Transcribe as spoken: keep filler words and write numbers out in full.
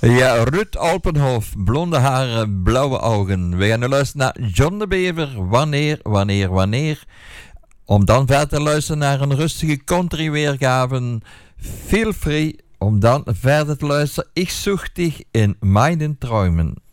Ja, Ruud Alpenhof, blonde haren, blauwe ogen. We gaan nu luisteren naar John de Bever, wanneer, wanneer, wanneer. Om dan verder te luisteren naar een rustige country weergave. Feel free om dan verder te luisteren. Ik zoek dich in mijn träumen.